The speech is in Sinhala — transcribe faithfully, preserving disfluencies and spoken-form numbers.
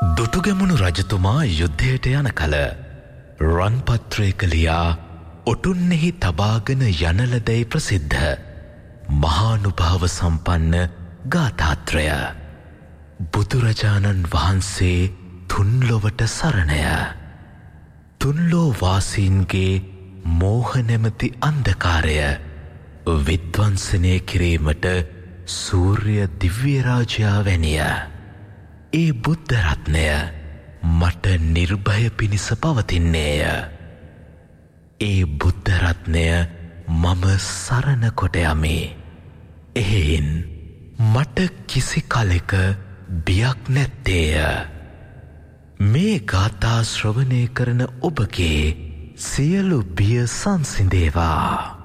දුටුගැමුණු රජතුමා යුද්ධයට යන කල රන්පත්‍රයක ලියා ඔටුන්නෙහි තබාගෙන යනලදැයි ප්‍රසිද්ධ මහානුභාව සම්පන්න ගාථාත්‍රය. බුදුරජාණන් වහන්සේ තුන්ලොවට සරණය. තුන්ලෝ වාසීන්ගේ මෝහ නැමැති අන්ධකාරය විද්වංසනය කිරීමට සූර්ය දිව්‍ය රාජයා වැනිය. ඒ බුද්ධ රත්නය මට නිර්භය පිණිස පවතින්නේය. ඒ බුද්ධ රත්නය මම සරණ කොට යමි. එහෙයින් මට කිසි කලෙක බියක් නැත්තේය. මේ ගාථා ශ්‍රවණය කරන ඔබගේ සියලු බිය සංසිඳේවා.